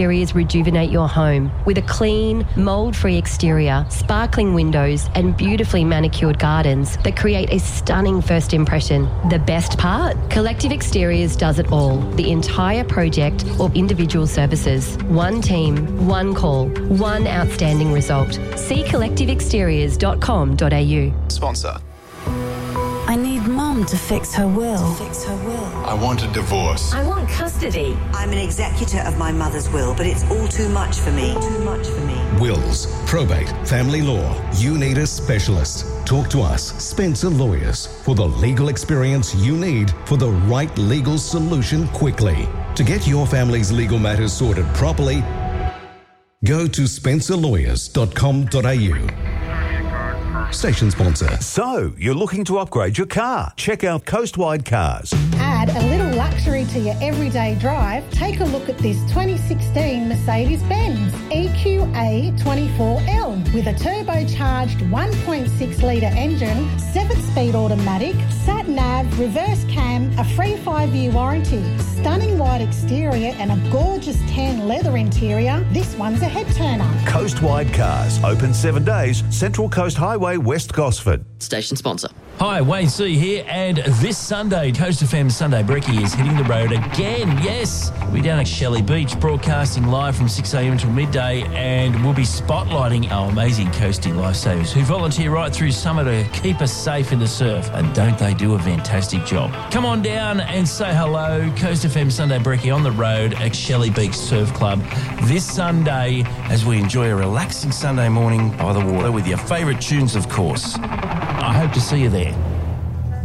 Exteriors rejuvenate your home with a clean, mould-free exterior, sparkling windows and beautifully manicured gardens that create a stunning first impression. The best part? Collective Exteriors does it all. The entire project or individual services. One team, one call, one outstanding result. See collectiveexteriors.com.au. Sponsor. I need Mum to fix her will. I want a divorce. I want custody. I'm an executor of my mother's will, but it's all too much for me. Wills, probate, family law. You need a specialist. Talk to us, Spencer Lawyers, for the legal experience you need for the right legal solution quickly. To get your family's legal matters sorted properly, go to spencerlawyers.com.au. Station sponsor. So, you're looking to upgrade your car? Check out Coastwide Cars. Add a little luxury to your everyday drive. Take a look at this 2016 Mercedes-Benz EQA 24L with a turbocharged 1.6 litre engine, 7-speed automatic, sat-nav, reverse cam, a free 5-year warranty, stunning white exterior and a gorgeous tan leather interior. This one's a head-turner. Coastwide Cars. Open 7 days. Central Coast Highway, West Gosford. Station sponsor. Hi, Wayne C here, and this Sunday, Coast FM Sunday Brekkie is hitting the road again. Yes, we're down at Shelley Beach, broadcasting live from 6 a.m. until midday, and we'll be spotlighting our amazing coastie lifesavers who volunteer right through summer to keep us safe in the surf. And don't they do a fantastic job? Come on down and say hello. Coast FM Sunday Brekkie on the road at Shelley Beach Surf Club this Sunday as we enjoy a relaxing Sunday morning by the water with your favourite tunes, of course. I hope to see you there.